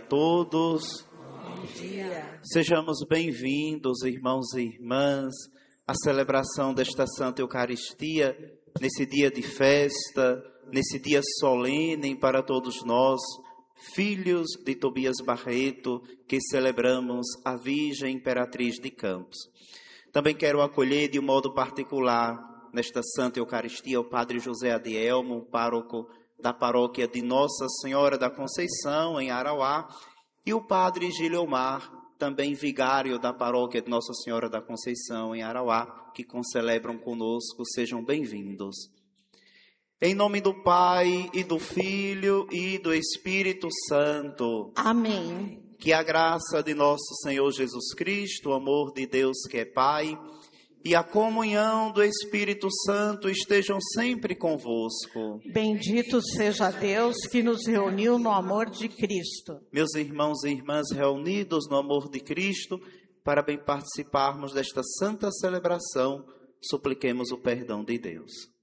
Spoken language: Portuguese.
todos. Bom dia. Sejamos bem-vindos, irmãos e irmãs, à celebração desta Santa Eucaristia, nesse dia de festa, nesse dia solene para todos nós, filhos de Tobias Barreto, que celebramos a Virgem Imperatriz de Campos. Também quero acolher de um modo particular, nesta Santa Eucaristia, o Padre José Adielmo, pároco da paróquia de Nossa Senhora da Conceição, em Arauá, e o Padre Giliomar, também vigário da paróquia de Nossa Senhora da Conceição, em Arauá, que concelebram conosco. Sejam bem-vindos. Em nome do Pai, e do Filho, e do Espírito Santo. Amém. Que a graça de nosso Senhor Jesus Cristo, o amor de Deus que é Pai, e a comunhão do Espírito Santo estejam sempre convosco. Bendito seja Deus que nos reuniu no amor de Cristo. Meus irmãos e irmãs reunidos no amor de Cristo, para bem participarmos desta santa celebração, supliquemos o perdão de Deus.